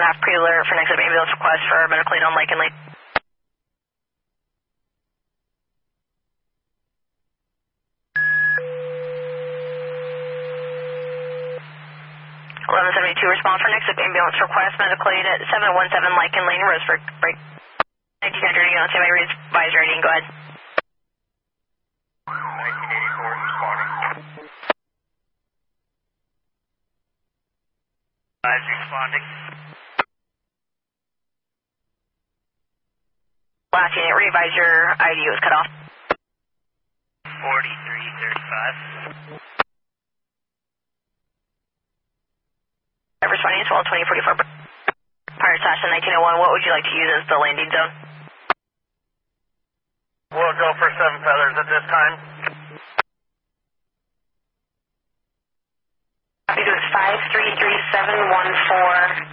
7.5 pre-alert for next up ambulance request for medical aid on Lake and Lake. 1172, respond for next up ambulance request, medical aid at 717 Lycan Lane, Roseburg, break. 1900, you don't say my revised rating, go ahead. 1984, responding. Responding. Last unit, revise your ID was cut off. 4335. Responding as well, 2044. Pirate Station 1901, what would you like to use as the landing zone? We'll go for 7 feathers at this time. Copy to 533714.